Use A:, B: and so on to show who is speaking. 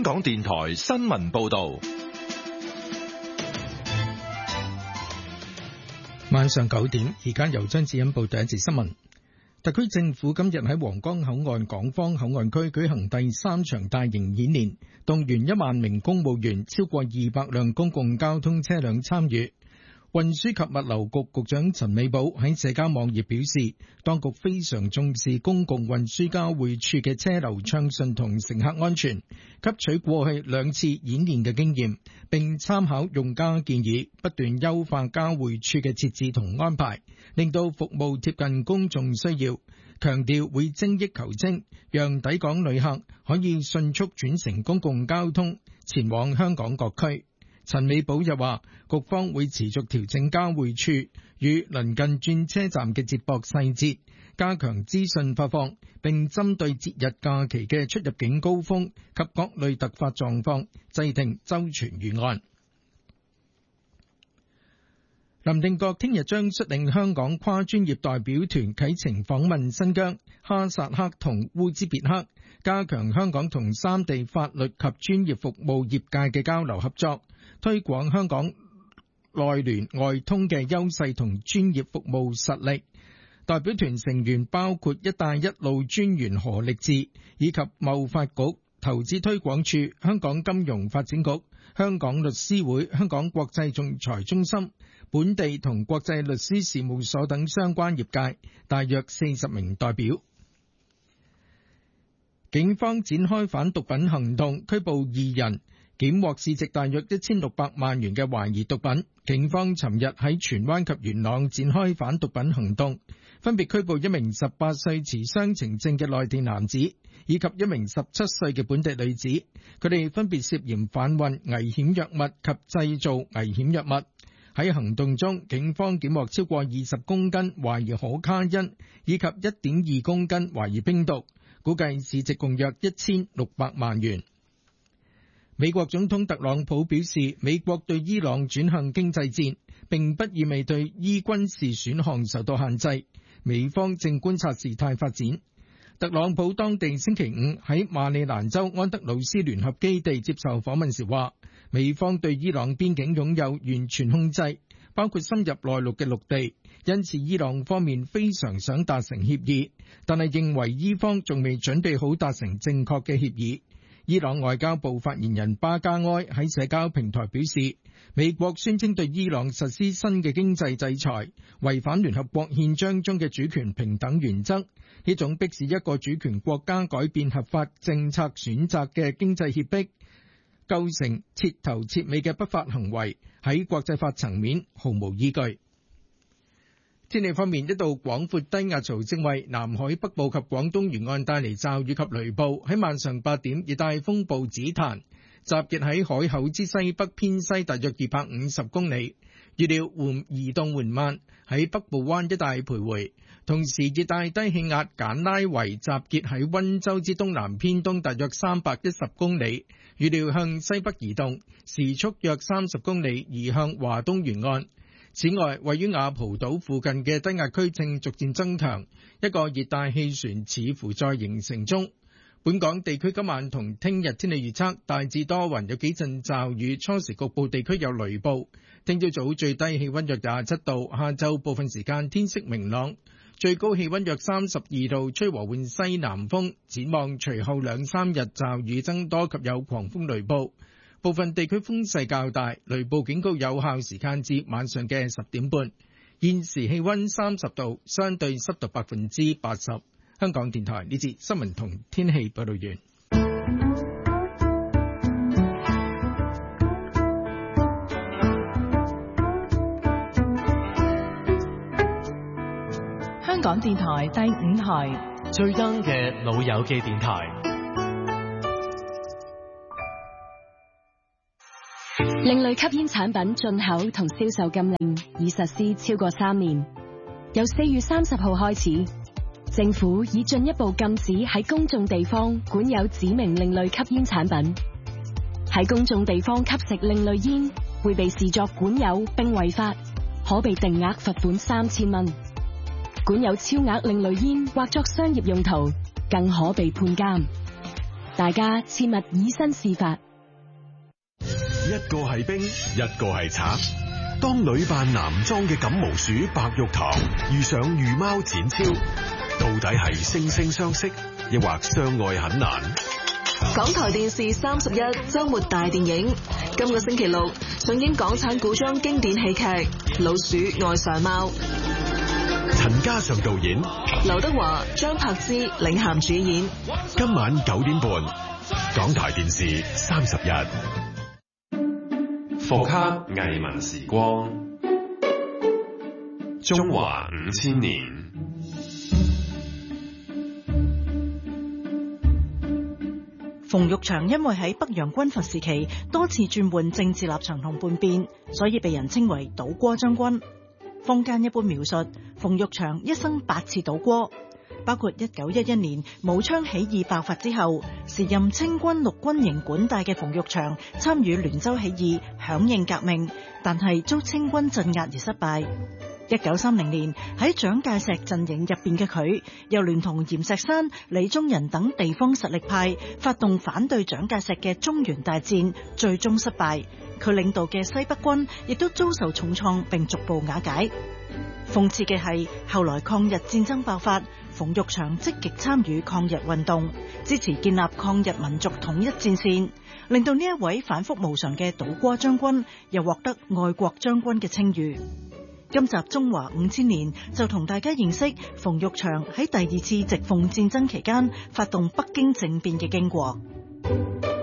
A: 港電台新聞報道。
B: 晚上9點，而家由張子欣報第一節新聞。特區政府今日喺皇崗口岸港方口岸區舉行第3場大型演練，動員1萬名公務員、超過200輛公共交通車輛參與。運輸及物流局局長陳美寶喺社交網頁表示，當局非常重視公共運輸交匯處嘅車流暢順同乘客安全，吸取過去2次演練嘅經驗，並參考用家建議，不斷優化交匯處嘅設置同安排，令到服務貼近公眾需要。強調會精益求精，讓抵港旅客可以迅速轉乘公共交通前往香港各區。陳美寶又話，局方會持續調整交匯處與鄰近轉車站嘅接駁細節，加強資訊發放，並針對節日假期嘅出入境高峰及各類突發狀況，制定周全預案。林定國聽日將率領香港跨專業代表團啟程訪問新疆、哈薩克同烏茲別克，加強香港同三地法律及專業服務業界嘅交流合作，推廣香港內聯外通嘅優勢同專業服務實力。代表團成員包括一帶一路專員何力智，以及貿發局、投資推廣署、香港金融發展局、香港律師會、香港國際仲裁中心、本地同國際律師事務所等相關業界，大約40名代表。警方展開反毒品行動，拘捕2人，檢獲市值大約1600萬元嘅懷疑毒品。警方尋日喺荃灣及元朗展開反毒品行動，分別拘捕一名18歲持雙程證嘅內地男子，以及一名17歲嘅本地女子。佢哋分別涉嫌販運危險藥物及製造危險藥物。喺行動中，警方檢獲超過20公斤懷疑可卡因，以及1.2公斤懷疑冰毒，估計市值共約1600萬元。美國總統特朗普表示，美國對伊朗轉向經濟戰，並不意味對伊軍事選項受到限制。美方正觀察事態發展。特朗普當地星期5喺馬里蘭州安德魯斯聯合基地接受訪問時話，美方對伊朗邊境擁有完全控制，包括深入內陸嘅陸地，因此伊朗方面非常想達成協議，但係認為伊方仲未準備好達成正確嘅協議。伊朗外交部發言人巴加埃喺社交平台表示，美國宣稱對伊朗實施新嘅經濟制裁，違反聯合國憲章中嘅主權平等原則。呢種迫使一個主權國家改變合法政策選擇嘅經濟脅迫，構成徹頭徹尾嘅不法行為，喺國際法層面毫無依據。天氣方面，一道廣闊低壓槽正為南海北部及廣東沿岸帶嚟驟雨及雷暴。喺晚上8點，熱帶風暴子彈集結喺海口之西北偏西大約250公里，預料移動緩慢，喺北部灣一帶徘徊。同時，熱帶低氣壓簡拉維集結喺溫州之東南偏東大約310公里，預料向西北移動，時速約30公里，移向華東沿岸。此外，位於雅蒲島附近嘅低壓區正逐漸增強，一個熱帶氣旋似乎在形成中。本港地區今晚同聽日天氣預測大致多雲，有幾陣驟雨，初時局部地區有雷暴。聽朝早最低氣溫約27度，下晝部分時間天色明朗，最高氣溫約32度，吹和緩西南風。展望隨後2-3日驟雨增多及有狂風雷暴。部分地區風勢較大，雷暴警告有效時間至晚上嘅10點半。現時氣溫30度，相對濕度80%。香港電台呢節新聞同天氣報道完。
C: 香港電台第5台
D: 最 young 嘅老友記電台。
E: 另類吸煙產品進口同銷售禁令已實施超過3年，由4月30號開始，政府已進一步禁止喺公眾地方管有指明另類吸煙產品。喺公眾地方吸食另類煙會被視作管有並違法，可被定額罰款3000蚊。管有超額另類煙或作商業用途，更可被判監。 大家切勿以身試法。
F: 一個係兵，一個係賊。當女扮男裝嘅感毛鼠白玉堂遇上御貓展超，到底係惺惺相惜，抑或相愛很難？
G: 港台電視31週末大電影，今個星期六上映港產古裝經典喜劇《老鼠愛上貓》，
F: 陳嘉上導演，
G: 劉德華、張柏芝領銜主演。
F: 今晚9點半，港台電視31。
H: 復刻藝文時光，中華5000年。
I: 馮玉祥因為喺北洋軍閥時期多次轉換政治立場同叛變，所以被人稱為倒戈將軍。坊間一般描述馮玉祥一生8次倒戈，包括1911年武昌起義爆發之後，時任清軍陸軍營管帶嘅馮玉祥參與聯州起義，響應革命，但係遭清軍鎮壓而失敗。1930年喺蔣介石陣營入邊嘅佢，又聯同閻錫山、李宗仁等地方實力派發動反對蔣介石嘅中原大戰，最終失敗。佢領導嘅西北軍亦都遭受重創，並逐步瓦解。諷刺嘅係，後來抗日戰爭爆發，馮玉祥積極參與抗日運動，支持建立抗日民族統一戰線，令到呢一位反覆無常嘅倒戈將軍又獲得愛國將軍嘅稱譽。今集中華5000年就同大家認識馮玉祥喺第2次直奉戰爭期間發動北京政變嘅經過。